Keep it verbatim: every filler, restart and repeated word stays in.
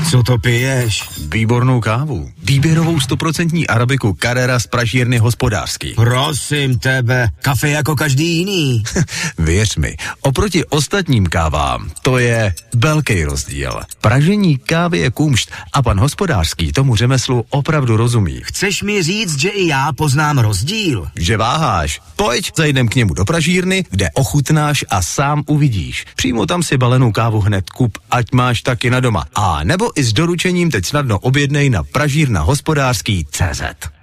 Co to piješ? Výbornou kávu. Výběrovou stoprocentní arabiku Carrera z pražírny Hospodářský. Prosím tebe, kafe jako každý jiný. Věř mi, oproti ostatním kávám, to je velký rozdíl. Pražení kávy je kumšt a pan Hospodářský tomu řemeslu opravdu rozumí. Chceš mi říct, že i já poznám rozdíl? Že váháš? Pojď, zajdem k němu do pražírny, kde ochutnáš a sám uvidíš. Přímo tam si balenou kávu hned kup, ať máš taky na doma. A nebo i s doručením teď snadno objednej na pražírna hospodářský tečka cé zet.